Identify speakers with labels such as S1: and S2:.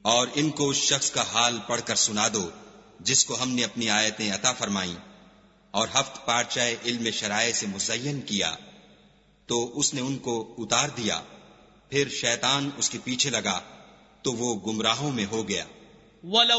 S1: और इनको उस शख्स का हाल पढ़कर सुना दो जिसको हमने अपनी आयतें अता फरमाई और हफ्त पारचाए इल्म शराए से मुज़य्यन किया, तो उसने उनको उतार दिया। फिर शैतान उसके पीछे लगा तो वो गुमराहों में हो गया।